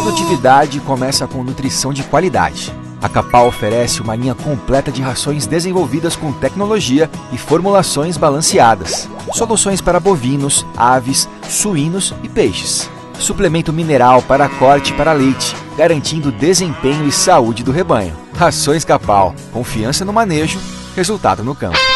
produtividade começa com nutrição de qualidade. A Capal oferece uma linha completa de rações desenvolvidas com tecnologia e formulações balanceadas. Soluções para bovinos, aves, suínos e peixes. Suplemento mineral para corte e para leite, garantindo desempenho e saúde do rebanho. Rações Capal. Confiança no manejo, resultado no campo.